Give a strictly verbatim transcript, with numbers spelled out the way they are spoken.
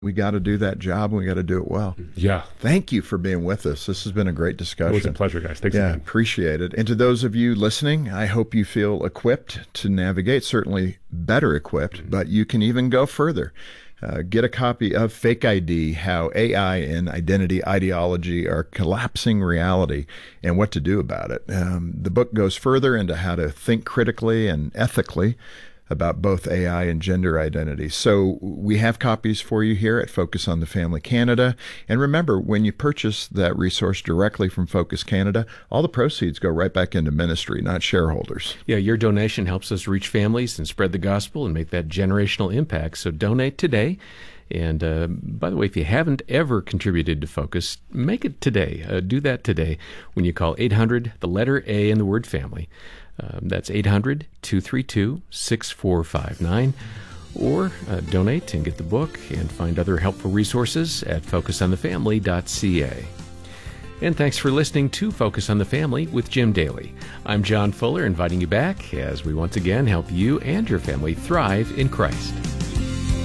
We got to do that job, and we got to do it well. Yeah. Thank you for being with us. This has been a great discussion. It was a pleasure, guys. Thanks yeah, again. Appreciate it. And to those of you listening, I hope you feel equipped to navigate, certainly better equipped, mm-hmm. but you can even go further. Uh, get a copy of Fake I D, How A I and Identity Ideology Are Collapsing Reality, and What to Do About It. Um, the book goes further into how to think critically and ethically about both A I and gender identity. So we have copies for you here at Focus on the Family Canada. And remember, when you purchase that resource directly from Focus Canada, all the proceeds go right back into ministry, not shareholders. Yeah, your donation helps us reach families and spread the gospel and make that generational impact. So donate today. And uh, by the way, if you haven't ever contributed to Focus, make it today. Uh, do that today when you call eight hundred, the letter A, and the word family. Um, that's eight hundred, two three two, six four five nine. Or uh, donate and get the book and find other helpful resources at focus on the family dot c a. And thanks for listening to Focus on the Family with Jim Daly. I'm John Fuller, inviting you back as we once again help you and your family thrive in Christ.